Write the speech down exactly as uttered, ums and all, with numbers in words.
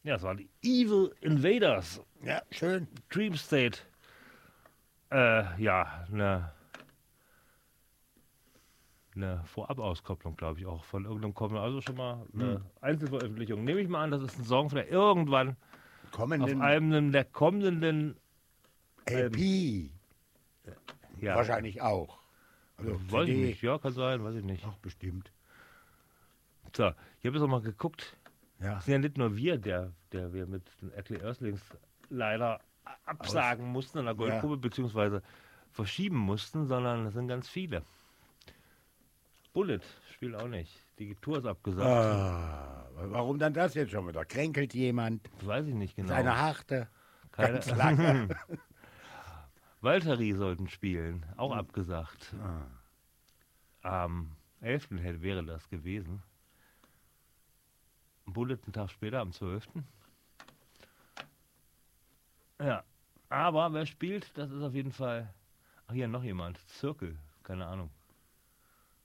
Ja, es waren die Evil Invaders. Ja, schön. Dream State. Äh, ja, eine eine Vorab-Auskopplung, glaube ich, auch von irgendeinem Kommen. Also schon mal eine Hm. Einzelveröffentlichung. Nehme ich mal an, das ist ein Song, der irgendwann auf Kommenden einem der kommenden L P ja, wahrscheinlich auch. Also weiß C ich D nicht. Ja, kann sein, weiß ich nicht. auch bestimmt. So, ich habe jetzt auch mal geguckt. Ja. Es sind ja nicht nur wir, der, der wir mit den Ugly Earthlings leider absagen mussten in der Goldgrube, Ja. beziehungsweise verschieben mussten, sondern es sind ganz viele. Bullet spielt auch nicht. Die Tour ist abgesagt. Ah, warum dann das jetzt schon wieder? Kränkelt jemand? Weiß ich nicht genau. Seine Harte? Keine Ganz lange. Valtteri sollten spielen, auch Hm. abgesagt. Ah. Am elften hätte- wäre das gewesen. Bullet einen Tag später, am zwölften Ja, aber wer spielt, das ist auf jeden Fall... Ach, hier noch jemand. Zirkel, keine Ahnung.